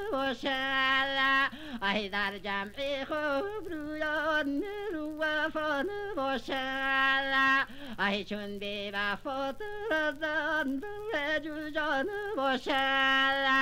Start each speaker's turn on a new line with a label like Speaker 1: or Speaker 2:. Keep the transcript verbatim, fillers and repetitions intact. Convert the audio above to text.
Speaker 1: باشد ای در جمع خوب رویان رو وفا باشد ای چون بی وفا ترزان دل جو جان باشد